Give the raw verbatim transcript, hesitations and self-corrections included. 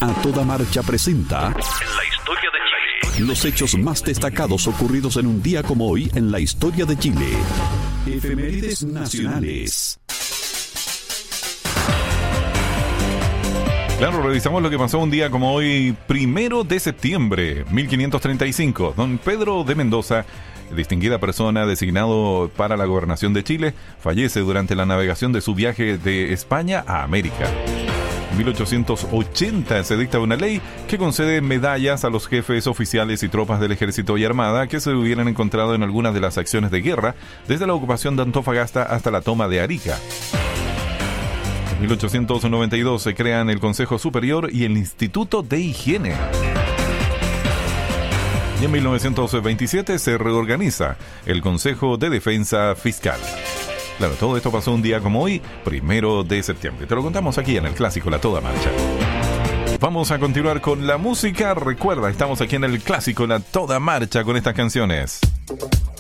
A Toda Marcha presenta En la historia de Chile. los hechos más destacados ocurridos en un día como hoy en la historia de Chile. Efemérides nacionales. Claro, revisamos lo que pasó un día como hoy, primero de septiembre, mil quinientos treinta y cinco. Don Pedro de Mendoza, distinguida persona designado para la gobernación de Chile, fallece durante la navegación de su viaje de España a América. En mil ochocientos ochenta se dicta una ley que concede medallas a los jefes oficiales y tropas del ejército y armada que se hubieran encontrado en algunas de las acciones de guerra, desde la ocupación de Antofagasta hasta la toma de Arica. En mil ochocientos noventa y dos se crean el Consejo Superior y el Instituto de Higiene. Y en mil novecientos veintisiete se reorganiza el Consejo de Defensa Fiscal. Claro, todo esto pasó un día como hoy, primero de septiembre. Te lo contamos aquí en el clásico La Toda Marcha. Vamos a continuar con la música. Recuerda, estamos aquí en el clásico La Toda Marcha con estas canciones.